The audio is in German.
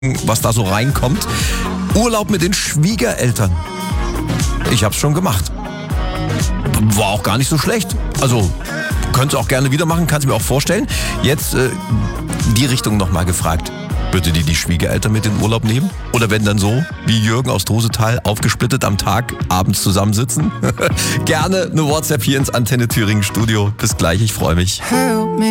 was da so reinkommt. Urlaub mit den Schwiegereltern. Ich hab's schon gemacht. War auch gar nicht so schlecht. Also, könnt ihr auch gerne wieder machen, kannst du mir auch vorstellen. Jetzt die Richtung nochmal gefragt. Würde die Schwiegereltern mit in den Urlaub nehmen? Oder wenn dann so, wie Jürgen aus Dosetal, aufgesplittet am Tag, abends zusammensitzen? Gerne eine WhatsApp hier ins Antenne Thüringen Studio. Bis gleich, ich freue mich.